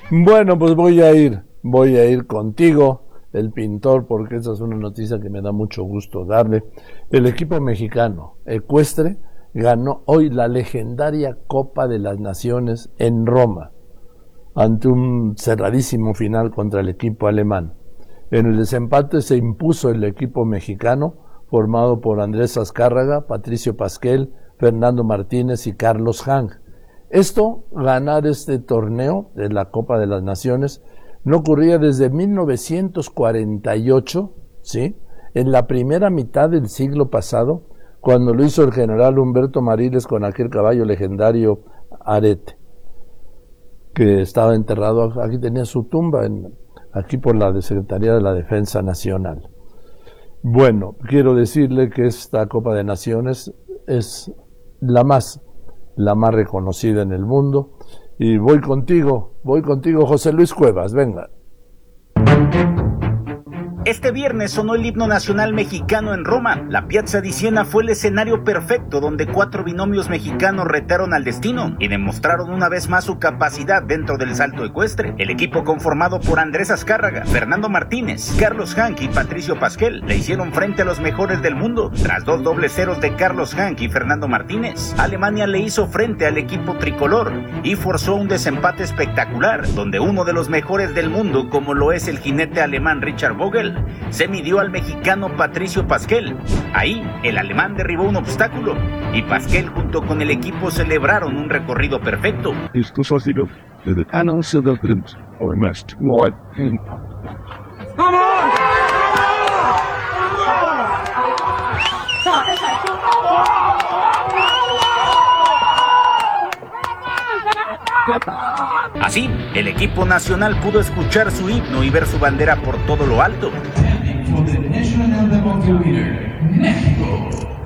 Bueno, pues voy a ir contigo, el pintor, porque esa es una noticia que me da mucho gusto darle. El equipo mexicano ecuestre ganó hoy la legendaria Copa de las Naciones en Roma, ante un cerradísimo final contra el equipo alemán. En el desempate se impuso el equipo mexicano, formado por Andrés Azcárraga, Patricio Pasquel, Fernando Martínez y Carlos Hank. Ganar este torneo de la Copa de las Naciones, no ocurría desde 1948, ¿sí? En la primera mitad del siglo pasado, cuando lo hizo el general Humberto Mariles con aquel caballo legendario Arete, que estaba enterrado, aquí tenía su tumba, aquí por la Secretaría de la Defensa Nacional. Bueno, quiero decirle que esta Copa de Naciones es la más reconocida en el mundo. Y voy contigo, José Luis Cuevas, venga. Este viernes sonó el himno nacional mexicano en Roma. La Piazza di Siena fue el escenario perfecto donde 4 binomios mexicanos retaron al destino y demostraron una vez más su capacidad dentro del salto ecuestre. El equipo conformado por Andrés Azcárraga, Fernando Martínez, Carlos Hank y Patricio Pasquel le hicieron frente a los mejores del mundo. Tras 2 dobles ceros de Carlos Hank y Fernando Martínez, Alemania le hizo frente al equipo tricolor y forzó un desempate espectacular, donde uno de los mejores del mundo, como lo es el jinete alemán Richard Vogel, se midió al mexicano Patricio Pasquel. Ahí, el alemán derribó un obstáculo y Pasquel junto con el equipo celebraron un recorrido perfecto. Así, el equipo nacional pudo escuchar su himno y ver su bandera por todo lo alto. For the national anthem of the winner, México.